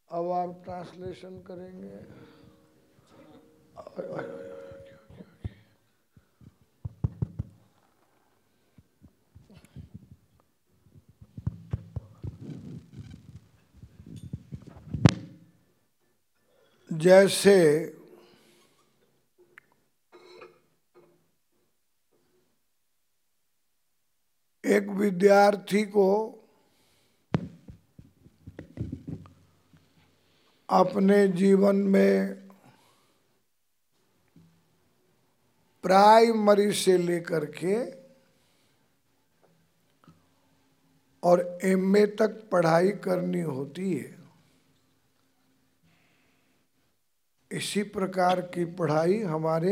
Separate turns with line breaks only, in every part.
अब आप ट्रांसलेशन करेंगे। जैसे एक विद्यार्थी को अपने जीवन में प्राइमरी से लेकर के और एमए तक पढ़ाई करनी होती है, इसी प्रकार की पढ़ाई हमारे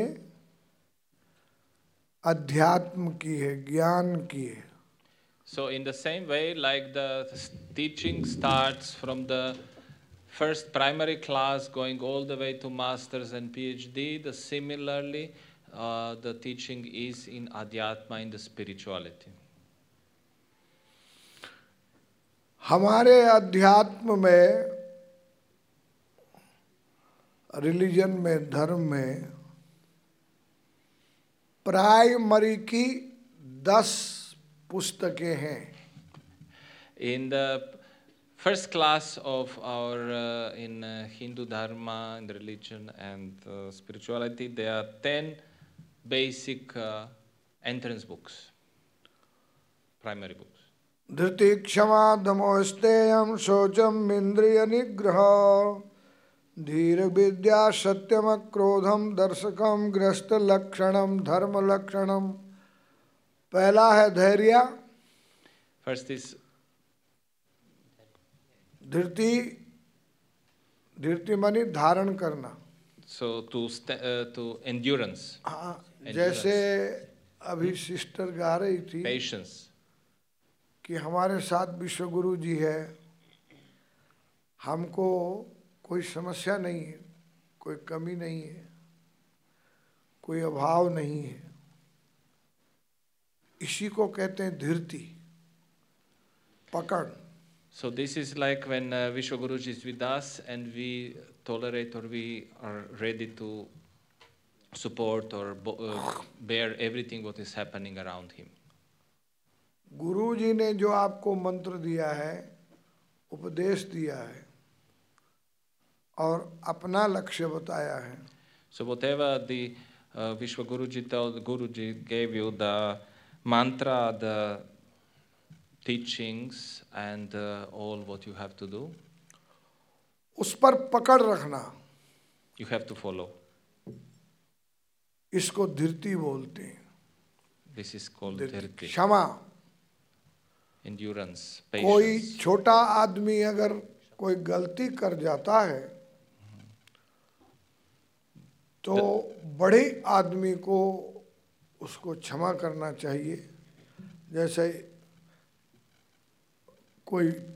अध्यात्म की है, ज्ञान की है।
So in the same way, like the teaching starts from the first primary class going all the way to masters and PhD, similarly the teaching is in Adhyatma, in the spirituality.
हमारे अध्यात्म में, religion में, धर्म में primary की 10 पुस्तकें हैं।
In the first class of our in Hindu Dharma, in the religion and spirituality, there are 10 basic entrance books, primary books.
धृति क्षमा दमो स्तेयम शौचम इंद्रिय निग्रह धीर विद्या सत्यम क्रोधम दर्शकम ग्रस्त लक्षणम धर्म लक्षणम। पहला है धैर्य।
First is
धृति, धृति मानी धारण करना।
So to endurance.
हाँ, जैसे अभी सिस्टर गा रही थी
Patience.
कि हमारे साथ विश्वगुरु जी है, हमको कोई समस्या नहीं है, कोई कमी नहीं है, कोई अभाव नहीं है, इसी को कहते हैं धीरति, पकड़।
So this is like when Vishwaguruji is with us and we tolerate or we are ready to support or bear everything what is happening around him.
गुरु जी ने जो आपको मंत्र दिया है, उपदेश दिया है और अपना लक्ष्य बताया है,
So whatever the Vishwaguruji told, Guruji gave you the mantra, the teachings and all what you have to do.
उस पर पकड़ रखना,
You have to follow.
इसको धीरति बोलते हैं।
This is called dhirti.
क्षमा।
Endurance,
कोई
patience.
छोटा आदमी अगर कोई गलती कर जाता है तो बड़े आदमी को उसको क्षमा करना चाहिए। जैसे कोई